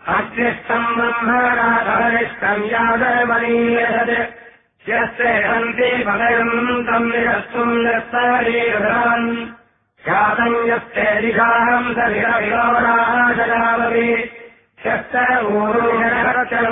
अग्निष्ठम् ब्रह्मणाधरिष्ठम् यादवनीयत् यस्ते हन्ति पदयम् तम् निरस्तुम् यस्तरीरन् ख्यातम् यस्ते दिशाहम् सविरविलोराजलावति यस्त ऊरुजनरचनम्